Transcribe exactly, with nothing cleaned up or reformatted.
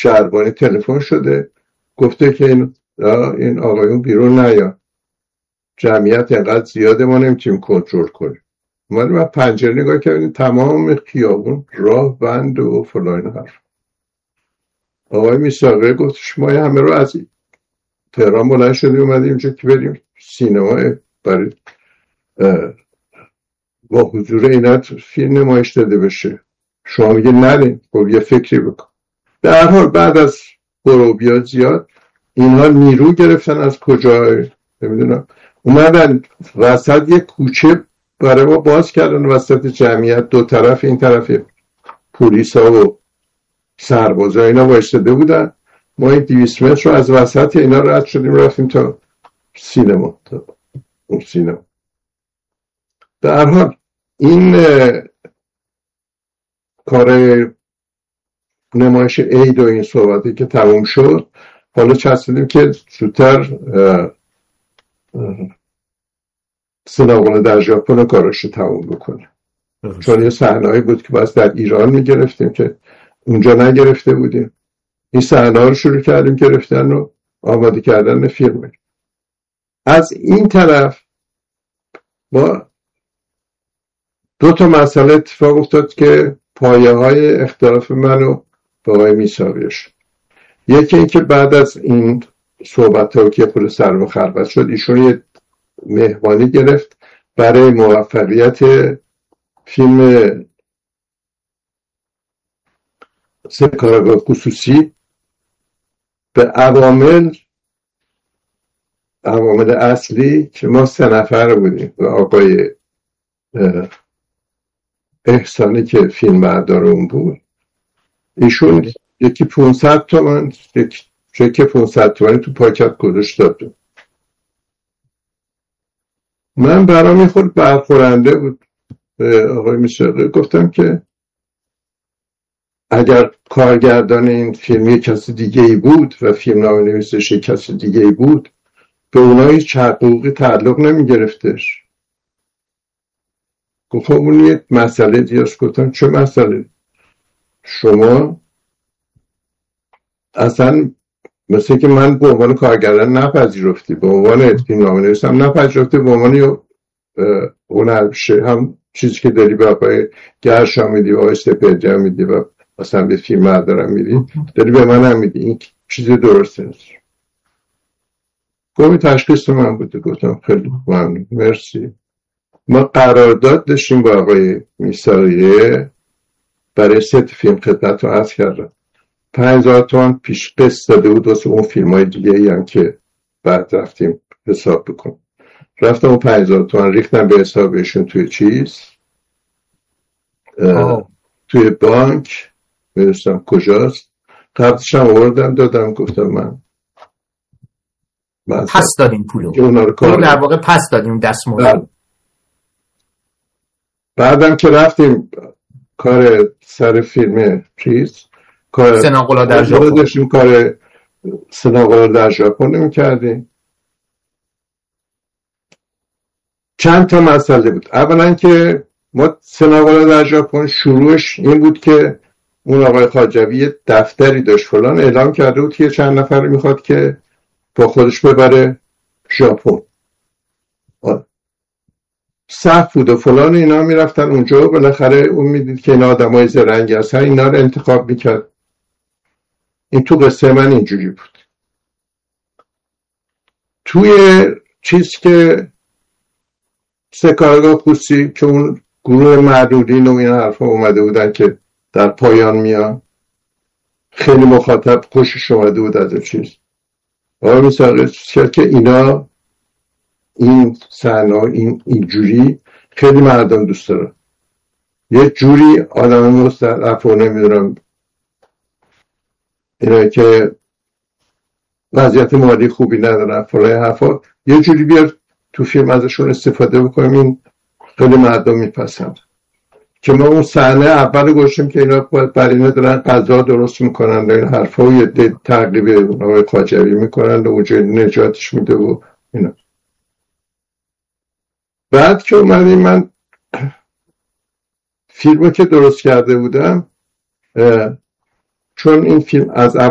شهربانی تلفن شده، گفته که این این آقایون بیرون نیا، جمعیت اینقدر زیاده ما نمیتونیم کنترل کنیم. اومدیم از پنجره نگاه کردیم تمام خیابون راه بند و فلان حرف. آقای میساقی گفت شما همه رو از تهران بلند شدیم اومدیم اینجا که بریم سینما برای با حضور اینات فیلم نمایش داده بشه، شما میگه نرین. خب یه فکری بکن. در حال بعد از برو بیا زیاد اینها نیرو گرفتن از کجا نمیدونم، اومدن وسط یه کوچه برای ما باز کردن وسط جمعیت، دو طرف این طرف پلیس ها و سربازا اینا وایساده بودن. ما این دویست متر رو از وسط اینا رد شدیم رفتیم تا سینما تا اون سینما. در حال این کار نمایش عید و این صحبتی که تموم شد، حالا چسبیدیم که زودتر سیناقونه در ژاپن کارش رو تموم بکنه، چون یه صحنه‌ای بود که باز در ایران میگرفتیم که اونجا نگرفته بودیم. این صحنه‌ها رو شروع کردیم گرفتن و آماده کردن فیلم. از این طرف با دو تا مسئله اتفاق افتاد که پایه های اختلاف من و با آقای میساقی شد. یکی این که بعد از این صحبت ها که خود سر و خلوت شد، ایشون یه مهمانی گرفت برای موفقیت فیلم سکارگاه خصوصی به عوامل عوامل اصلی که ما سه نفر بودیم و آقای احسانی که فیلم بردار اون بود، ایشون یکی پونصد تومن یکی پونصد تومنی تو پاکت گذاشت داد. من برام یه خورد برخورنده بود به آقای میساقی، گفتم که اگر کارگردان این فیلم یک کسی دیگه ای بود و فیلم نام نویسش یک کسی دیگه ای بود، به اونها هیچ حقوقی تعلق نمی گرفتش. گفتم اون یک مسئله دیگه است. گفتم چه مسئله؟ شما اصلا مثل که من به عنوان کارگردان نپذیرفتی، به عنوان فیلم نام نویسم نپذیرفتی، به عنوان اون هم چیزی که داری به آقای گرشا میدی و آقای سپهری هم میدی و اصلا به فیلم بردارم میدی، داری به من هم میدی، این چیزی درسته نیست. گفت تشخیص من بوده. گفتم خیلی ممنون، مرسی. ما قرارداد داشتیم با آقای میساقی برای ست فیلم، خدمت رو عرض کردم، پنج هزار تومان پیش قسط داده بود واسه اون فیلم های دیگه ای هم که بعد رفتیم حساب بکنم. رفتم اون پنج هزار تومان ریختم به حسابشون توی چیز توی بانک، میرستم کجاست، قبضش هم آوردم دادم، گفتم من پس دادیم پولو، پولو در واقع پس دادیم دستمزد. بعدم که رفتیم کار سر فیلم چیز کار سناقلا در ژاپن داشتیم، کار سناقلا در ژاپن نمی‌کردیم. چند تا مسئله بود. اولا که ما سناقلا در ژاپن شروعش این بود که اون آقای خواجوی دفتری داشت فلان، اعلام کرده بود که چند نفر میخواد که با خودش ببره ژاپن. صف بود و فلان، اینا میرفتن اونجا و بالاخره اون میدید که اینا آدمای زرنگی هستن، اینا رو انتخاب میکرد. این تو قصه من اینجوری بود. توی چیز که سکارگاه خصوصی که اون گروه معدودین و این حرفا اومده بودن که در پایان میان، خیلی مخاطب خوشش اومده بود از چیز. آقای میساقی کرد که اینا این صحنه این اینجوری خیلی مردم دوست دارن، یه جوری آدم مستضعف و نمیدونم اینا که وضعیت مالی خوبی ندارن فلان حرفا، یه جوری بیار تو فیلم ازشون استفاده بکنیم، این خیلی مردم میپسند. که ما اون صحنه اول گوشیم که اینا برای اینا دارن غذا درست میکنن و این حرفا و یه تقریب آقای خواجوی میکنن و اونجا نجاتش میده و اینا. بعد که اومدیم من فیلمو که درست کرده بودم، چون این فیلم از